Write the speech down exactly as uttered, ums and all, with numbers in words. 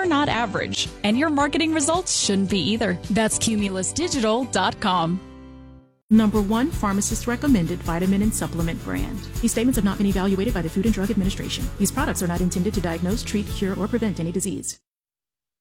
not average, and your marketing results shouldn't be either. That's cumulus digital dot com. Number one pharmacist recommended vitamin and supplement brand. These statements have not been evaluated by the Food and Drug Administration. These products are not intended to diagnose, treat, cure, or prevent any disease.